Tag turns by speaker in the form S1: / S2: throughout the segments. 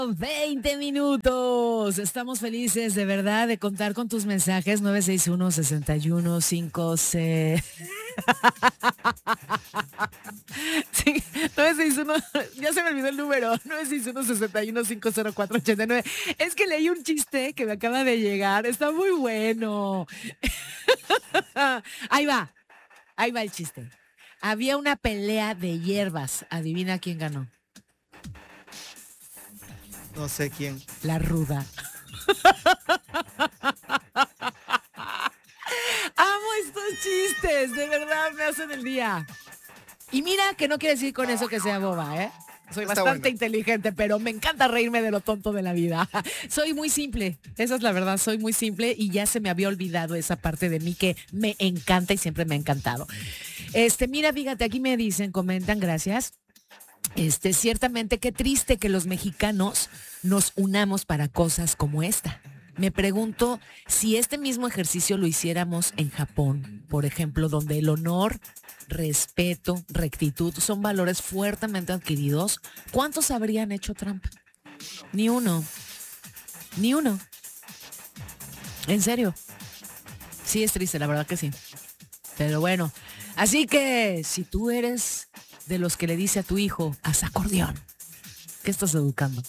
S1: 20 minutos. Estamos felices de verdad de contar con tus mensajes. 961-6156. Sí, 961, ya se me olvidó el número. 961-61-504-89. Es que leí un chiste que me acaba de llegar. Está muy bueno. Ahí va. Ahí va el chiste. Había una pelea de hierbas. Adivina quién ganó.
S2: No sé quién.
S1: La ruda. Amo estos chistes, de verdad me hacen el día. Y mira que no quiere decir con eso que sea boba, ¿eh? Soy
S2: Está
S1: bastante
S2: bueno.
S1: inteligente, pero me encanta reírme de lo tonto de la vida. Soy muy simple, esa es la verdad, soy muy simple y ya se me había olvidado esa parte de mí que me encanta y siempre me ha encantado. Mira, fíjate, aquí me dicen, comentan, gracias. Ciertamente qué triste que los mexicanos nos unamos para cosas como esta. Me pregunto si este mismo ejercicio lo hiciéramos en Japón, por ejemplo, donde el honor, respeto, rectitud son valores fuertemente adquiridos. ¿Cuántos habrían hecho trampa? Ni uno. Ni uno. En serio. Sí es triste, la verdad que sí. Pero bueno, así que si tú eres de los que le dice a tu hijo, haz acordeón, ¿qué estás educando?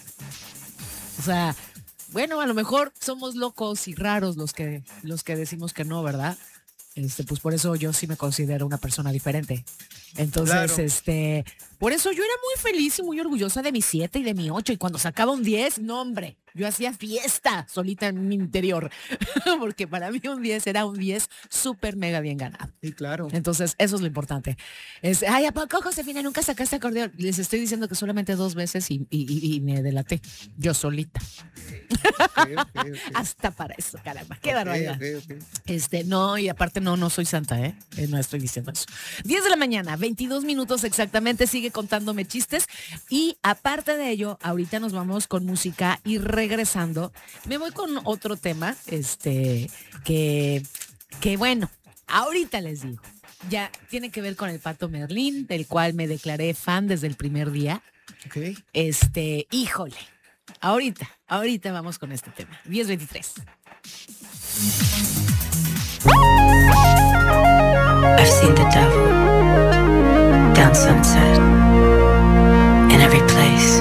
S1: O sea, bueno, a lo mejor somos locos y raros los que decimos que no, ¿verdad? Pues por eso yo sí me considero una persona diferente. Entonces,
S2: Claro.
S1: por eso yo era muy feliz y muy orgullosa de mi 7 y de mi 8. Y cuando sacaba un 10, no, hombre, yo hacía fiesta solita en mi interior. Porque para mí un 10 era un 10 súper mega bien ganado.
S2: Sí, claro.
S1: Entonces, eso es lo importante. Ay, ¿a poco, Josefina, nunca sacaste acordeón? Les estoy diciendo que solamente 2 veces y me delaté. Yo solita.
S2: Okay.
S1: Hasta para eso, caramba. Qué
S2: Ok,
S1: barbaridad.
S2: ok.
S1: No, y aparte no soy santa, ¿eh? No estoy diciendo eso. 10 de la mañana, 22 minutos exactamente, sigue contándome chistes. Y aparte de ello, ahorita nos vamos con música y regresando, me voy con otro tema, que bueno, ahorita les digo. Ya tiene que ver con el Pato Merlín, del cual me declaré fan desde el primer día.
S2: Ok.
S1: Híjole. Ahorita vamos con este tema. 10:23.
S3: I've seen the devil down sunset in every place.